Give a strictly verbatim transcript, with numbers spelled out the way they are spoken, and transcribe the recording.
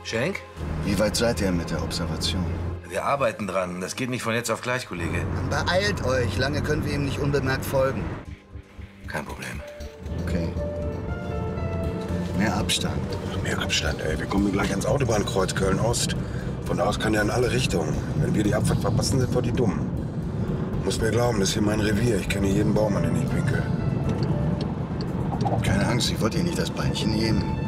Schenk? Wie weit seid ihr mit der Observation? Wir arbeiten dran. Das geht nicht von jetzt auf gleich, Kollege. Dann beeilt euch. Lange können wir ihm nicht unbemerkt folgen. Kein Problem. Okay. Mehr Abstand. Mehr Abstand, ey. Wir kommen gleich ans Autobahnkreuz Köln-Ost. Von da aus kann er in alle Richtungen. Wenn wir die Abfahrt verpassen, sind wir die Dummen. Muss mir glauben, das ist hier mein Revier. Ich kenne jeden Baum, an den ich winke. Keine Angst, ich wollte ihr nicht das Beinchen nehmen.